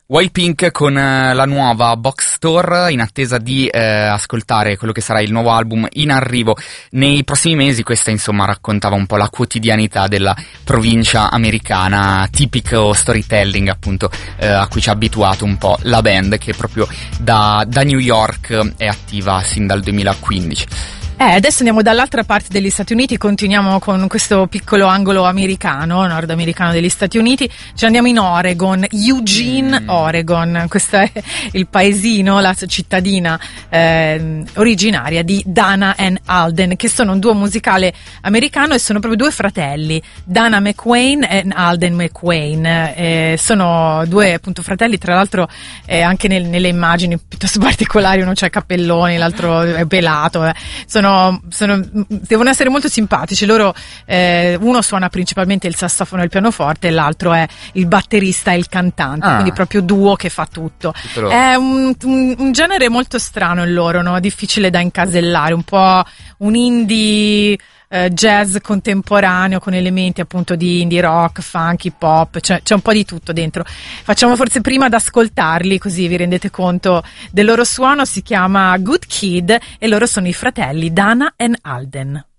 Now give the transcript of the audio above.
Wild Pink con la nuova Box Store, in attesa di ascoltare quello che sarà il nuovo album in arrivo nei prossimi mesi. Questa insomma raccontava un po' la quotidianità della provincia americana, tipico storytelling appunto a cui ci ha abituato un po' la band, che proprio da New York è attiva sin dal 2015. Adesso andiamo dall'altra parte degli Stati Uniti, continuiamo con questo piccolo angolo americano, nordamericano degli Stati Uniti. Ci andiamo in Oregon, Eugene, Oregon. Questo è il paesino, la cittadina originaria di Dana and Alden, che sono un duo musicale americano e sono proprio due fratelli, Dana McQuain e Alden McQuain. Sono due appunto fratelli, tra l'altro anche nelle immagini piuttosto particolari, uno c'ha i cappelloni, l'altro è pelato, devono essere molto simpatici. Loro uno suona principalmente il sassofono e il pianoforte e l'altro è il batterista e il cantante, quindi proprio duo che fa tutto. È un genere molto strano il loro, no? Difficile da incasellare, un po' un indie jazz contemporaneo con elementi appunto di indie rock, funk, hip hop, c'è un po' di tutto dentro. Facciamo forse prima ad ascoltarli così vi rendete conto del loro suono. Si chiama Good Kid e loro sono i fratelli Dana and Alden.